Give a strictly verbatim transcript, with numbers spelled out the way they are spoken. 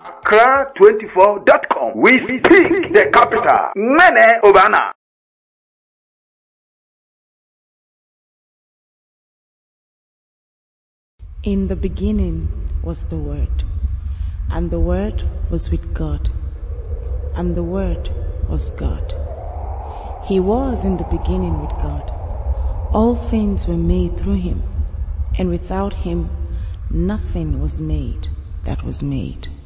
Accra twenty-four dot com. We speak the capital. Mene Obana. In the beginning was the Word, and the Word was with God, and the Word was God. He was in the beginning with God. All things were made through him, and without him nothing was made that was made.